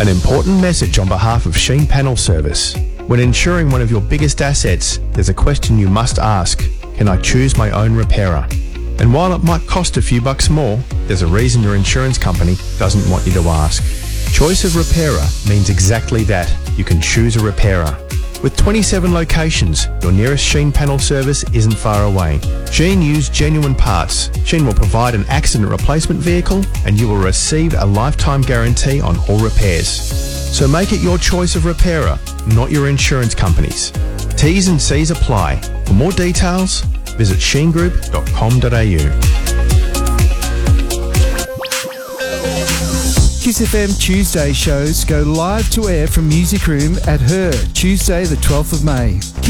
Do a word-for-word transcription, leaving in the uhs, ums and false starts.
An important message on behalf of Sheen Panel Service. When insuring one of your biggest assets, there's a question you must ask. Can I choose my own repairer? And while it might cost a few bucks more, there's a reason your insurance company doesn't want you to ask. Choice of repairer means exactly that. You can choose a repairer. With twenty-seven locations, your nearest Sheen Panel Service isn't far away. Sheen use genuine parts. Sheen will provide an accident replacement vehicle and you will receive a lifetime guarantee on all repairs. So make it your choice of repairer, not your insurance company's. T's and C's apply. For more details, visit sheen group dot com dot a u. Kiss F M Tuesday shows go live to air from Music Room at Her, Tuesday the twelfth of May.